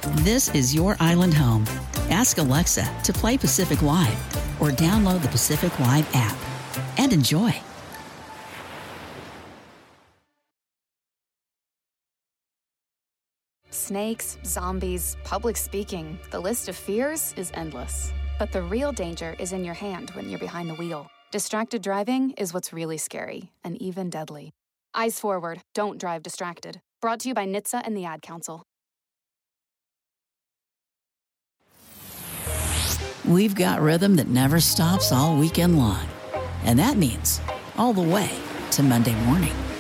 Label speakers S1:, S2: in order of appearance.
S1: This is your island home. Ask Alexa to play Pacific Live or download the Pacific Live app and enjoy.
S2: Snakes, zombies, public speaking, the list of fears is endless. But the real danger is in your hand when you're behind the wheel. Distracted driving is what's really scary and even deadly. Eyes forward, don't drive distracted. Brought to you by NHTSA and the Ad Council.
S1: We've got rhythm that never stops all weekend long. And that means all the way to Monday morning.